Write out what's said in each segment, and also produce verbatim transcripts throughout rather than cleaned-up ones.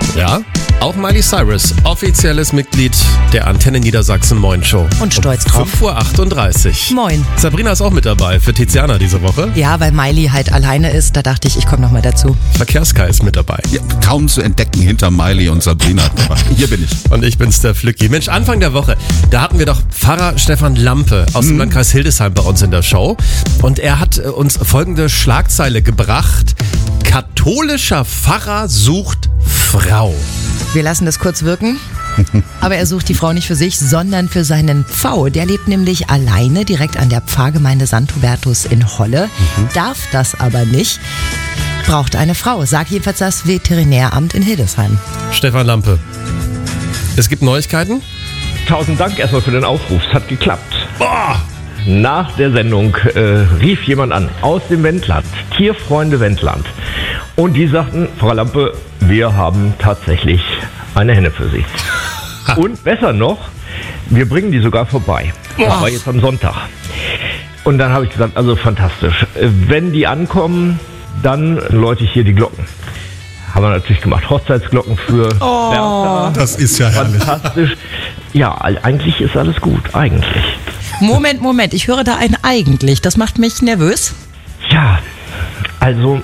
Ja, auch Miley Cyrus, offizielles Mitglied der Antenne Niedersachsen Moin Show. Und stolz drauf. fünf Uhr achtunddreißig. Moin. Sabrina ist auch mit dabei für Tiziana diese Woche. Ja, weil Miley halt alleine ist, da dachte ich, ich komme nochmal dazu. Verkehrskai ist mit dabei. Ja, kaum zu entdecken hinter Miley und Sabrina. Aber hier bin ich. Und ich bin's, der Flücki. Mensch, Anfang der Woche, da hatten wir doch Pfarrer Stefan Lampe aus dem Landkreis Hildesheim bei uns in der Show. Und er hat uns folgende Schlagzeile gebracht. Katholischer Pfarrer sucht Frau. Wir lassen das kurz wirken. Aber er sucht die Frau nicht für sich, sondern für seinen Pfau. Der lebt nämlich alleine direkt an der Pfarrgemeinde Sankt Hubertus in Holle. Mhm. Darf das aber nicht. Braucht eine Frau, sagt jedenfalls das Veterinäramt in Hildesheim. Stefan Lampe, es gibt Neuigkeiten? Tausend Dank erstmal für den Aufruf. Es hat geklappt. Boah! Nach der Sendung äh, rief jemand an aus dem Wendland, Tierfreunde Wendland. Und die sagten, Frau Lampe, wir haben tatsächlich eine Henne für Sie. Und besser noch, wir bringen die sogar vorbei. Das war jetzt am Sonntag. Und dann habe ich gesagt, also fantastisch. Wenn die ankommen, dann läute ich hier die Glocken. Haben wir natürlich gemacht. Hochzeitsglocken für Oh, Bertha. Das ist ja herrlich. Fantastisch. Ja, eigentlich ist alles gut. Eigentlich. Moment, Moment, ich höre da ein eigentlich. Das macht mich nervös. Ja, also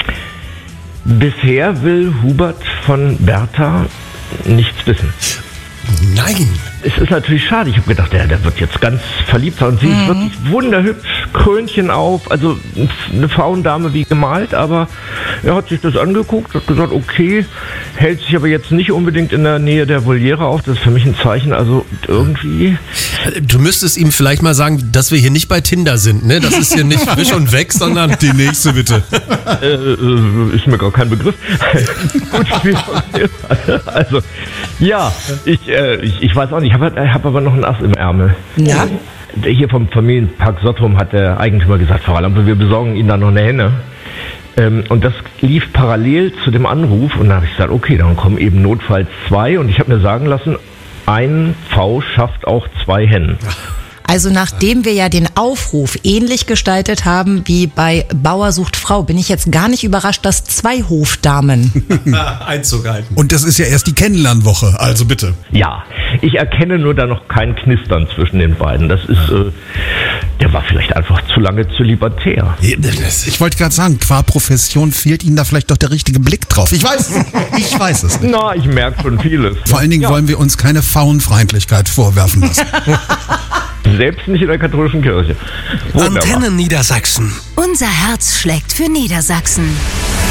bisher will Hubert von Bertha nichts wissen. Nein. Es ist natürlich schade. Ich habe gedacht, der, der wird jetzt ganz verliebt sein. Und sie ist wirklich wunderhübsch, Krönchen auf, also eine Frauendame wie gemalt, aber er hat sich das angeguckt, hat gesagt, okay, hält sich aber jetzt nicht unbedingt in der Nähe der Voliere auf. Das ist für mich ein Zeichen, also irgendwie... Du müsstest ihm vielleicht mal sagen, dass wir hier nicht bei Tinder sind, ne? Das ist hier nicht wisch und weg, sondern Die nächste bitte. Äh, äh, ist mir gar kein Begriff. Gut, wie auch immer. Also, ja, ich, äh, ich, ich weiß auch nicht, ich habe hab aber noch ein Ass im Ärmel. Ja. Hier vom Familienpark Sottrum hat der Eigentümer gesagt, Frau Lampe, wir besorgen Ihnen da noch eine Henne. Ähm, und das lief parallel zu dem Anruf und dann habe ich gesagt, okay, dann kommen eben notfalls zwei und ich habe mir sagen lassen, ein V schafft auch zwei Hennen. Also nachdem wir ja den Aufruf ähnlich gestaltet haben wie bei Bauer sucht Frau, bin ich jetzt gar nicht überrascht, dass zwei Hofdamen... Einzug halten. Und das ist ja erst die Kennenlernwoche, also bitte. Ja, ich erkenne nur da noch kein Knistern zwischen den beiden. Das ist, äh, der war vielleicht einfach zu lange zölibatär. Ich wollte gerade sagen, qua Profession fehlt Ihnen da vielleicht doch der richtige Blick drauf. Ich weiß es. Ich weiß es nicht. Na, ich merke schon vieles. Vor allen Dingen Ja. wollen wir uns keine Frauenfeindlichkeit vorwerfen lassen. Selbst nicht in der katholischen Kirche. Wunderbar. Antenne Niedersachsen. Unser Herz schlägt für Niedersachsen.